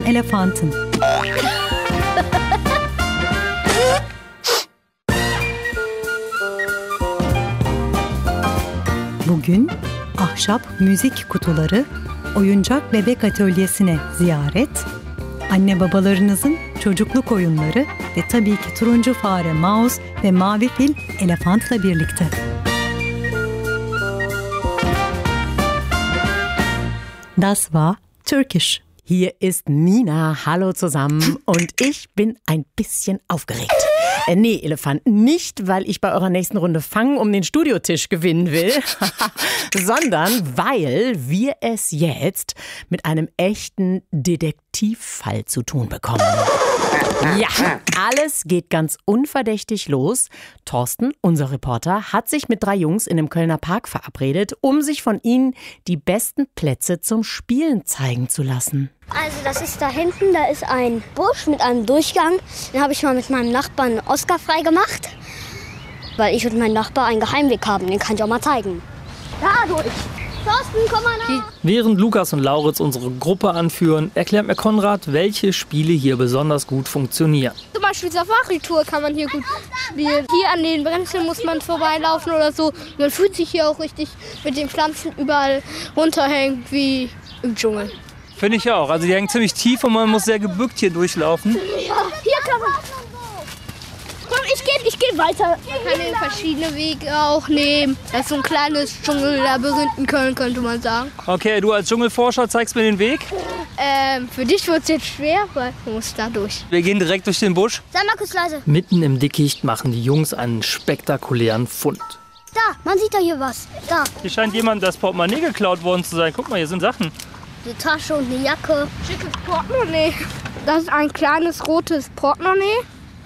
Elefanten. Bugün ahşap müzik kutuları, oyuncak bebek atölyesine ziyaret, anne babalarınızın çocukluk oyunları ve tabii ki turuncu fare Maus ve mavi fil Elefant'la birlikte. Das war Türkisch. Hier ist Nina, hallo zusammen und ich bin ein bisschen aufgeregt. Nee, Elefant, nicht, weil ich bei eurer nächsten Runde Fangen um den Studiotisch gewinnen will, sondern weil wir es jetzt mit einem echten Detektivfall zu tun bekommen. Ja, alles geht ganz unverdächtig los. Thorsten, unser Reporter, hat sich mit 3 Jungs in einem Kölner Park verabredet, um sich von ihnen die besten Plätze zum Spielen zeigen zu lassen. Also das ist da hinten, da ist ein Busch mit einem Durchgang. Den habe ich mal mit meinem Nachbarn Oskar frei gemacht, weil ich und mein Nachbar einen Geheimweg haben. Den kann ich auch mal zeigen. Dadurch. Thorsten, komm mal nach. Während Lukas und Lauritz unsere Gruppe anführen, erklärt mir Konrad, welche Spiele hier besonders gut funktionieren. Zum Beispiel Safari-Tour kann man hier gut spielen. Hier an den Brennnesseln muss man vorbeilaufen oder so. Man fühlt sich hier auch richtig mit den Pflanzen überall runterhängen wie im Dschungel. Finde ich auch. Also die hängen ziemlich tief und man muss sehr gebückt hier durchlaufen. Ja, hier kann man. Komm, ich geh weiter. Man kann den verschiedene Wege auch nehmen. Das ist so ein kleines Dschungellabyrinth in Köln, könnte man sagen. Okay, du als Dschungelforscher zeigst mir den Weg. Für dich wird es jetzt schwer, weil du musst da durch. Wir gehen direkt durch den Busch. Sei mal kurz leise. Mitten im Dickicht machen die Jungs einen spektakulären Fund. Da, man sieht da hier was. Da. Hier scheint jemand das Portemonnaie geklaut worden zu sein. Guck mal, hier sind Sachen. Eine Tasche und eine Jacke. Schickes Portemonnaie. Das ist ein kleines rotes Portemonnaie.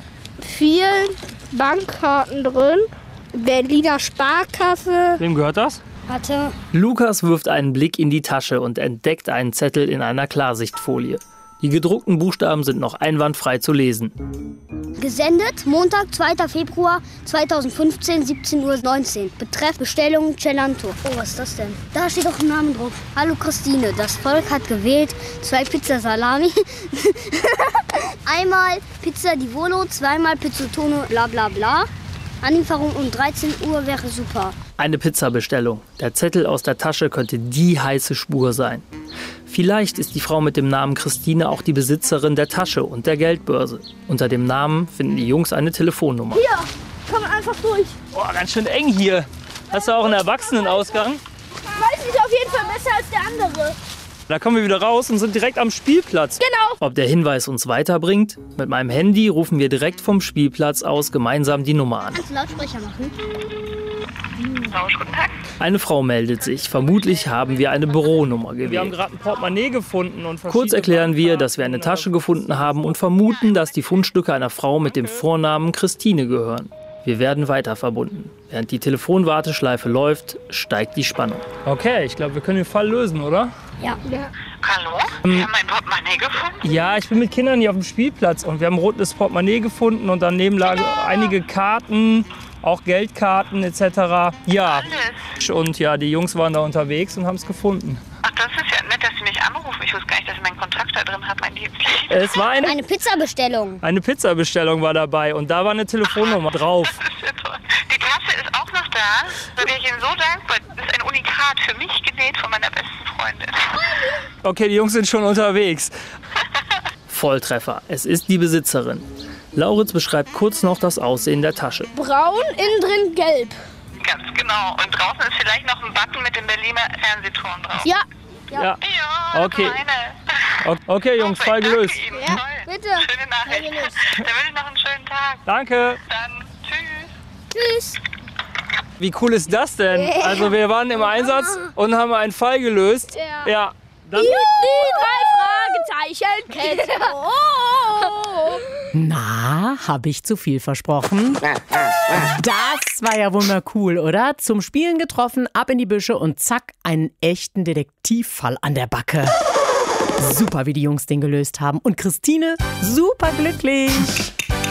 4 Bankkarten drin. Berliner Sparkasse. Wem gehört das? Warte. Lukas wirft einen Blick in die Tasche und entdeckt einen Zettel in einer Klarsichtfolie. Die gedruckten Buchstaben sind noch einwandfrei zu lesen. Gesendet Montag, 2. Februar 2015, 17:19 Uhr. Betreff Bestellung Celanto. Oh, was ist das denn? Da steht doch ein Name drauf. Hallo Christine, das Volk hat gewählt 2 Pizza Salami, einmal Pizza di Volo, 2-mal Pizzotono, bla bla bla. Anlieferung um 13 Uhr wäre super. Eine Pizzabestellung. Der Zettel aus der Tasche könnte die heiße Spur sein. Vielleicht ist die Frau mit dem Namen Christine auch die Besitzerin der Tasche und der Geldbörse. Unter dem Namen finden die Jungs eine Telefonnummer. Hier, komm einfach durch. Boah, ganz schön eng hier. Hast du auch einen Erwachsenenausgang? Weiß nicht, auf jeden Fall besser als der andere. Da kommen wir wieder raus und sind direkt am Spielplatz. Genau. Ob der Hinweis uns weiterbringt? Mit meinem Handy rufen wir direkt vom Spielplatz aus gemeinsam die Nummer an. Kannst du Lautsprecher machen? Guten Tag. Eine Frau meldet sich. Vermutlich haben wir eine Büronummer gewählt. Wir haben gerade ein Portemonnaie gefunden. Kurz erklären wir, dass wir eine Tasche gefunden haben und vermuten, dass die Fundstücke einer Frau mit dem Vornamen Christine gehören. Wir werden weiter verbunden. Während die Telefonwarteschleife läuft, steigt die Spannung. Okay, ich glaube, wir können den Fall lösen, oder? Ja. Hallo? Sie haben mein Portemonnaie gefunden? Ja, ich bin mit Kindern hier auf dem Spielplatz und wir haben ein rotes Portemonnaie gefunden und daneben lagen einige Karten, auch Geldkarten etc. Ja, und ja, die Jungs waren da unterwegs und haben es gefunden. Ach, das ist ja nett, dass Sie mich anrufen. Ich wusste gar nicht, dass ich meinen Kontrakt da drin habe, mein Dienstlich. Es war Eine Pizzabestellung. eine Pizzabestellung war dabei und da war eine Telefonnummer drauf. Das ist ja toll. Die Tasche ist auch noch da. Da bin ich Ihnen so dankbar. Das ist ein Unikat für mich genäht von meiner besten Freundin. Okay, die Jungs sind schon unterwegs. Volltreffer. Es ist die Besitzerin. Lauritz beschreibt kurz noch das Aussehen der Tasche. Braun, innen drin gelb. Ganz genau. Und draußen ist vielleicht noch ein Button mit dem Berliner Fernsehturm drauf. Ja. Ja. Ja, Okay. meine. Okay, Jungs, Super, Fall ich danke gelöst. Ihnen. Ja, Toll. bitte. Schöne Nachricht. Fall gelöst. Dann wünsche ich noch einen schönen Tag. Danke. Dann tschüss. Tschüss. Wie cool ist das denn? Also wir waren im Einsatz und haben einen Fall gelöst. Ja. Dann Die 3 Fragezeichen. Kette. Oh. Na, habe ich zu viel versprochen? Das war ja wohl mal cool, oder? Zum Spielen getroffen, ab in die Büsche und zack, einen echten Detektivfall an der Backe. Super, wie die Jungs den gelöst haben. Und Christine, super glücklich.